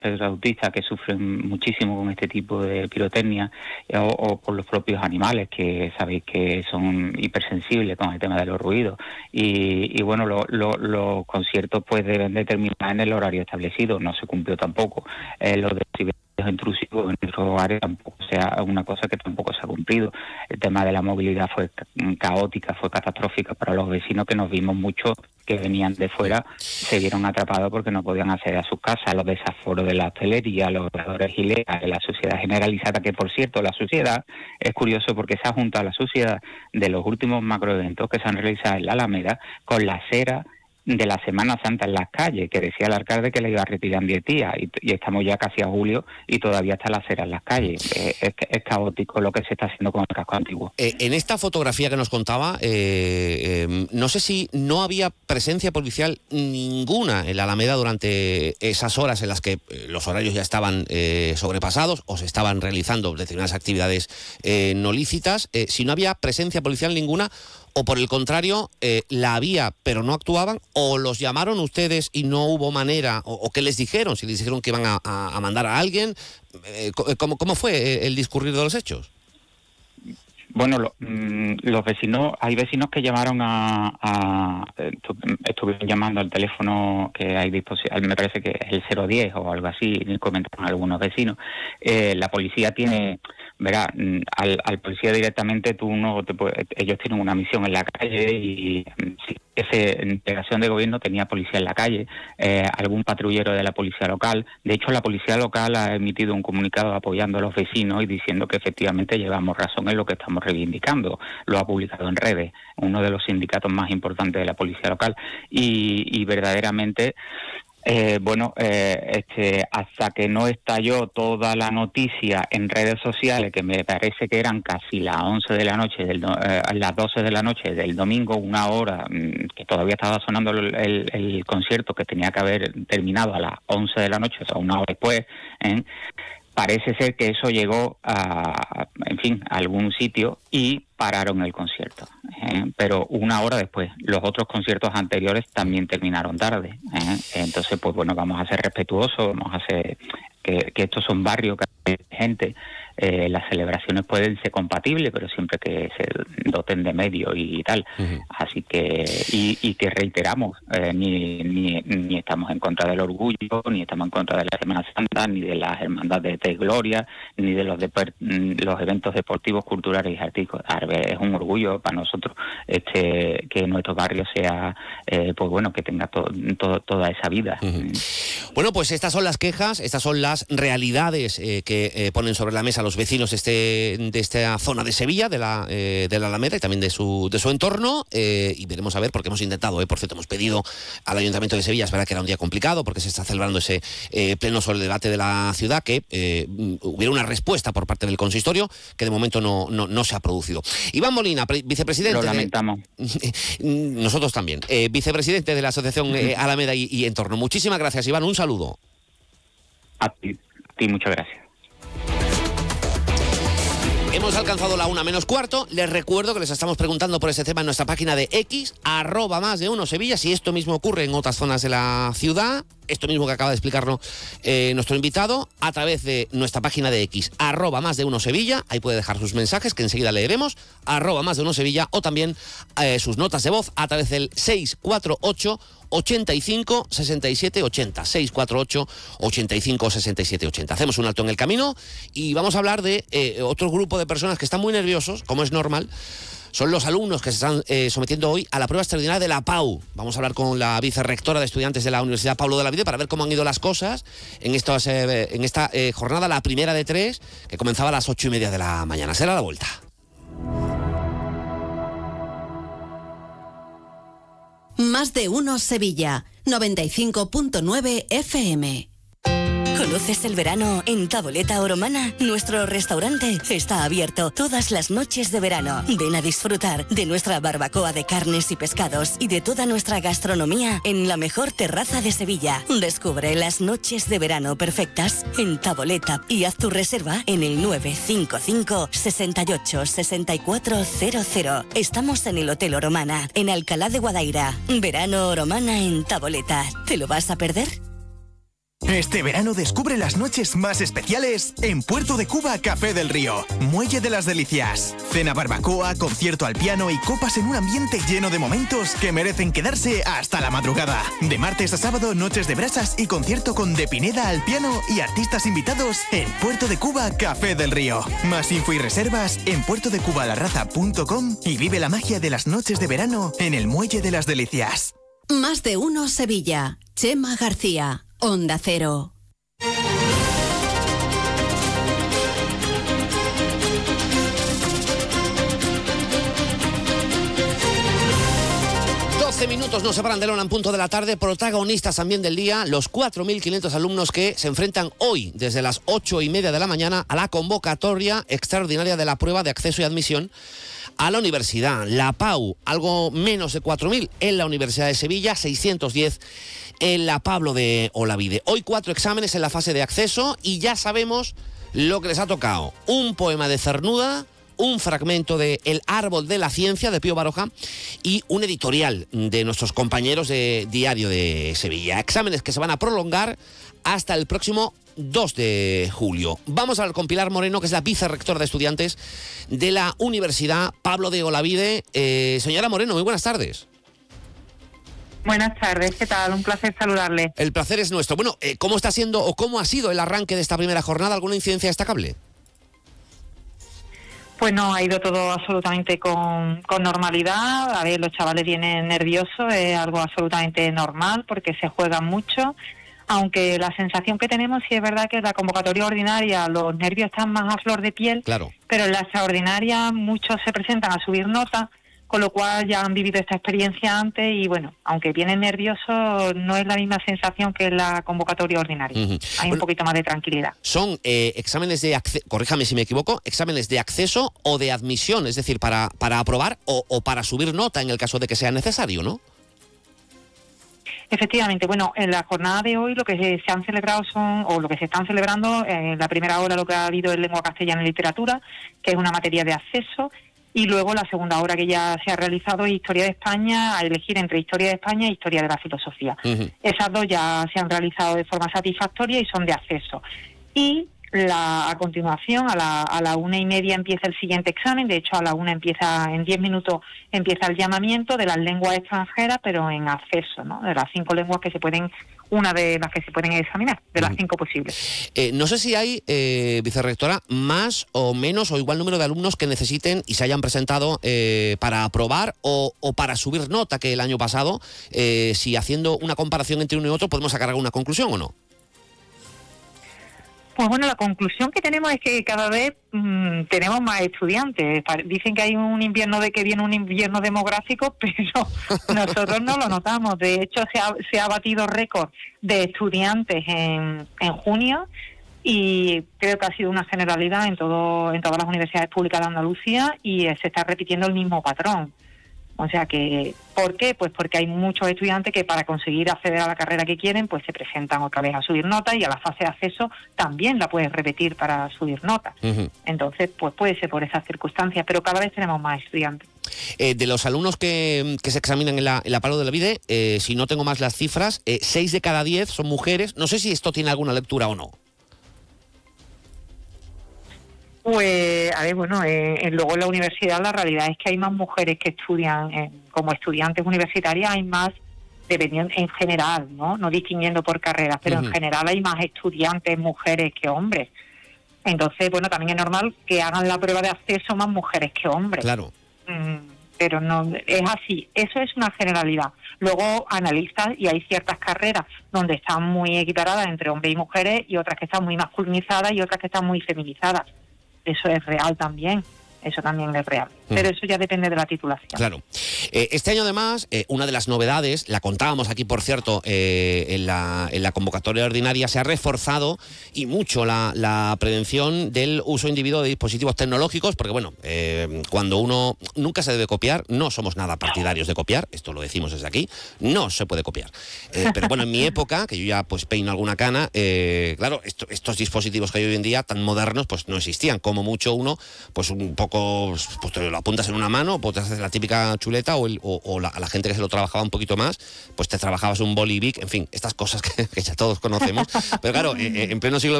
autistas que sufren muchísimo con este tipo de pirotecnia, o por los propios animales, que sabéis que son hipersensibles con el tema de los ruidos. Y bueno, los conciertos pues deben de terminar en el horario establecido. No se cumplió tampoco. Los decibelios intrusivos en nuestro área tampoco, o sea, una cosa que tampoco se ha cumplido. El tema de la movilidad fue caótica, fue catastrófica para los vecinos, que nos vimos mucho que venían de fuera, se vieron atrapados porque no podían acceder a sus casas. Los desaforos de la hostelería, los operadores ilegales, la sociedad generalizada, que por cierto, la sociedad, es curioso porque se ha juntado la sociedad de los últimos macroeventos que se han realizado en la Alameda con la cera de la Semana Santa en las calles, que decía el alcalde que le iba a retirar en 10 días, y estamos ya casi a julio y todavía está la cera en las calles. Es caótico lo que se está haciendo con el casco antiguo. En esta fotografía que nos contaba, no sé si no había presencia policial ninguna en la Alameda durante esas horas en las que los horarios ya estaban sobrepasados o se estaban realizando determinadas actividades no lícitas. Si no había presencia policial ninguna, o por el contrario, la había pero no actuaban, o los llamaron ustedes y no hubo manera, o qué les dijeron, si les dijeron que iban a mandar a alguien. ¿Cómo fue el discurrir de los hechos? Bueno, los vecinos, hay vecinos que llamaron estuvieron llamando al teléfono que hay disposición, me parece que es el 010 o algo así, comentaron algunos vecinos. La policía tiene, verá, al policía directamente tú no te puedes, ellos tienen una misión en la calle, y si esa delegación de gobierno tenía policía en la calle, algún patrullero de la policía local. De hecho, la policía local ha emitido un comunicado apoyando a los vecinos y diciendo que efectivamente llevamos razón en lo que estamos reivindicando. Lo ha publicado en redes, uno de los sindicatos más importantes de la policía local, y verdaderamente hasta que no estalló toda la noticia en redes sociales, que me parece que eran casi las 11 de la noche, las 12 de la noche del domingo, una hora, que todavía estaba sonando el concierto, que tenía que haber terminado a las 11 de la noche, o sea, una hora después, parece ser que eso llegó a algún sitio y pararon el concierto, pero una hora después. Los otros conciertos anteriores también terminaron tarde, entonces pues bueno, vamos a ser respetuosos, vamos a hacer que estos son barrios que hay gente. Las celebraciones pueden ser compatibles, pero siempre que se doten de medios y tal. Uh-huh. Así que, y que reiteramos, ni estamos en contra del orgullo, ni estamos en contra de la Semana Santa, ni de las hermandades de gloria, ni de los eventos deportivos, culturales y artísticos. Es un orgullo para nosotros que nuestro barrio sea, pues bueno, que tenga toda esa vida. Uh-huh. Bueno, pues estas son las quejas, estas son las realidades que ponen sobre la mesa los vecinos de esta zona de Sevilla, de la Alameda, y también de su entorno, y veremos a ver, porque hemos intentado, por cierto, hemos pedido al Ayuntamiento de Sevilla, es verdad que era un día complicado porque se está celebrando ese pleno sobre el debate de la ciudad, que hubiera una respuesta por parte del consistorio, que de momento no se ha producido. Iván Molina, vicepresidente. Lo lamentamos. Nosotros también. Vicepresidente de la Asociación Alameda y Entorno. Muchísimas gracias, Iván, un saludo. A ti muchas gracias. Hemos alcanzado la 1:45. Les recuerdo que les estamos preguntando por este tema en nuestra página de X, @más1 Sevilla, si esto mismo ocurre en otras zonas de la ciudad, esto mismo que acaba de explicarnos nuestro invitado, a través de nuestra página de X, @más1 Sevilla. Ahí puede dejar sus mensajes que enseguida leeremos, @más1 Sevilla, o también sus notas de voz a través del 648 85 67 80, 648 85 67 80. Hacemos un alto en el camino y vamos a hablar de otro grupo de personas que están muy nerviosos, como es normal. Son los alumnos que se están sometiendo hoy a la prueba extraordinaria de la PAU. Vamos a hablar con la vicerrectora de estudiantes de la Universidad Pablo de Olavide para ver cómo han ido las cosas en esta jornada, la primera de 3, que comenzaba a las 8:30 de la mañana. Será la vuelta. Más de uno Sevilla, 95.9 FM. ¿Conoces el verano en Taboleta Oromana? Nuestro restaurante está abierto todas las noches de verano. Ven a disfrutar de nuestra barbacoa de carnes y pescados y de toda nuestra gastronomía en la mejor terraza de Sevilla. Descubre las noches de verano perfectas en Taboleta y haz tu reserva en el 955 68 6400. Estamos en el Hotel Oromana, en Alcalá de Guadaira. Verano Oromana en Taboleta. ¿Te lo vas a perder? Este verano descubre las noches más especiales en Puerto de Cuba Café del Río, Muelle de las Delicias. Cena barbacoa, concierto al piano y copas en un ambiente lleno de momentos que merecen quedarse hasta la madrugada. De martes a sábado, noches de brasas y concierto con De Pineda al piano y artistas invitados en Puerto de Cuba Café del Río. Más info y reservas en puertodecubalarraza.com y vive la magia de las noches de verano en el Muelle de las Delicias. Más de uno Sevilla. Chema García, Onda Cero. Minutos nos separan de la 1 en punto de la tarde. Protagonistas también del día, los 4.500 alumnos que se enfrentan hoy desde las 8:30 de la mañana a la convocatoria extraordinaria de la prueba de acceso y admisión a la universidad. La PAU, algo menos de 4.000 en la Universidad de Sevilla, 610 en la Pablo de Olavide. Hoy 4 exámenes en la fase de acceso y ya sabemos lo que les ha tocado. Un poema de Cernuda, un fragmento de El árbol de la ciencia de Pío Baroja y un editorial de nuestros compañeros de Diario de Sevilla. Exámenes que se van a prolongar hasta el próximo 2 de julio. Vamos a hablar con Pilar Moreno, que es la vicerrectora de estudiantes de la Universidad Pablo de Olavide. Señora Moreno, muy buenas tardes. Buenas tardes, ¿qué tal? Un placer saludarle. El placer es nuestro. Bueno, ¿cómo está siendo o cómo ha sido el arranque de esta primera jornada? ¿Alguna incidencia destacable? Pues no, ha ido todo absolutamente con normalidad. A ver, los chavales vienen nerviosos, es algo absolutamente normal porque se juega mucho, aunque la sensación que tenemos sí es verdad que en la convocatoria ordinaria los nervios están más a flor de piel, claro, pero en la extraordinaria muchos se presentan a subir nota, con lo cual ya han vivido esta experiencia antes y bueno, aunque vienen nerviosos, no es la misma sensación que en la convocatoria ordinaria. Hay un poquito más de tranquilidad. Son exámenes de acceso, corríjame si me equivoco, exámenes de acceso o de admisión, es decir, para aprobar o para subir nota en el caso de que sea necesario, ¿no? Efectivamente, bueno, en la jornada de hoy lo que se han celebrado lo que se están celebrando, en la primera hora lo que ha habido es lengua castellana y literatura, que es una materia de acceso, y luego la segunda hora que ya se ha realizado es Historia de España, a elegir entre Historia de España e Historia de la Filosofía. Esas dos ya se han realizado de forma satisfactoria y son de acceso. Y a continuación, a la 1:30 empieza el siguiente examen. De hecho, a la 1 en 10 minutos empieza el llamamiento de las lenguas extranjeras, pero en acceso, ¿no? De las 5 lenguas que se pueden, una de las que se pueden examinar, de las 5 posibles. No sé si hay, vicerrectora, más o menos o igual número de alumnos que necesiten y se hayan presentado para aprobar o para subir nota que el año pasado, si haciendo una comparación entre uno y otro podemos sacar alguna conclusión o no. Pues bueno, la conclusión que tenemos es que cada vez tenemos más estudiantes. Dicen que hay que viene un invierno demográfico, pero nosotros no lo notamos. De hecho, se ha batido récord de estudiantes en junio y creo que ha sido una generalidad en todas las universidades públicas de Andalucía y se está repitiendo el mismo patrón. O sea que, ¿por qué? Pues porque hay muchos estudiantes que para conseguir acceder a la carrera que quieren, pues se presentan otra vez a subir nota y a la fase de acceso también la puedes repetir para subir nota. Entonces, pues puede ser por esas circunstancias, pero cada vez tenemos más estudiantes. De los alumnos que se examinan en la Pablo de Olavide, si no tengo más las cifras, 6 de cada 10 son mujeres. No sé si esto tiene alguna lectura o no. Pues, a ver, bueno, luego en la universidad la realidad es que hay más mujeres que estudian como estudiantes universitarias, hay más, dependiendo en general, no distinguiendo por carreras, pero en general hay más estudiantes mujeres que hombres. Entonces, bueno, también es normal que hagan la prueba de acceso más mujeres que hombres. Claro. Pero no es así, eso es una generalidad. Luego analizas y hay ciertas carreras donde están muy equiparadas entre hombres y mujeres y otras que están muy masculinizadas y otras que están muy feminizadas. Eso es real también, eso también es real. Pero eso ya depende de la titulación. Claro. Este año, además, una de las novedades, la contábamos aquí, por cierto, en la convocatoria ordinaria, se ha reforzado y mucho la prevención del uso individuo de dispositivos tecnológicos, porque, bueno, cuando uno nunca se debe copiar, no somos nada partidarios de copiar, esto lo decimos desde aquí, no se puede copiar. Pero, bueno, en mi época, que yo ya pues peino alguna cana, claro, estos dispositivos que hay hoy en día, tan modernos, pues no existían. Como mucho uno, pues un poco poco, pues te lo apuntas en una mano, pues te haces la típica chuleta, o la gente que se lo trabajaba un poquito más, pues te trabajabas un boli Bic, en fin, estas cosas que ya todos conocemos. Pero claro, en pleno siglo